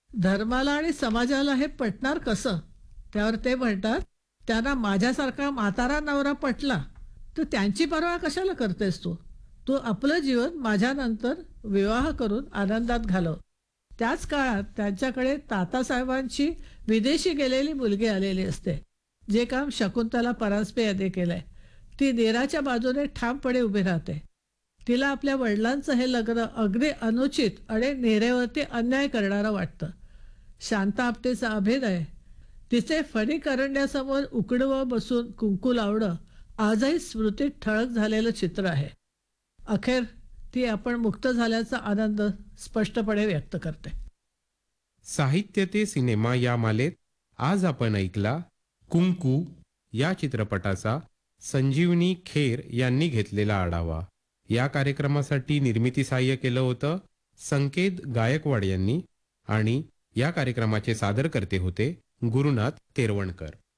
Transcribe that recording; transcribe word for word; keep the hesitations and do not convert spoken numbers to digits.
धर्माला आणि समाजाला हे पटणार कसं? त्यावर ते म्हणतात, त्यांना माझ्यासारखा म्हातारा नवरा पटला, तर त्यांची पर्वा कशाला करतेस तू? तू आपलं जीवन माझ्यानंतर विवाह करून आनंदात घालव. त्याच काळात त्यांच्याकडे तातासाहेबांची विदेशी गेलेली मुलगी आलेली असते, जे काम शकुंतला परांजपे यांनी केलंय. ती नीराच्या बाजूने ठामपणे उभी राहते. तिला आपल्या वडिलांचं हे लग्न अगदी अनुचित आणि नीरेवरती अन्याय करणारं वाटतं. शांता आपटेचा अभिनय, तिचे फणी करंड्यासमोर उकडवं बसून कुंकू लावणं आजही स्मृतीत ठळक झालेलं चित्र आहे. अखेर ती आपण मुक्त झाल्याचा आनंद स्पष्टपणे व्यक्त करते. साहित्य ते सिनेमा या मालेत आज आपण ऐकला कुंकू या चित्रपटाचा संजीवनी खेर यांनी घेतलेला आढावा. या कार्यक्रमासाठी निर्मिती सहाय्य केलं होतं संकेत गायकवाड यांनी आणि या कार्यक्रमाचे सादरकर्ते होते गुरुनाथ तेरवणकर.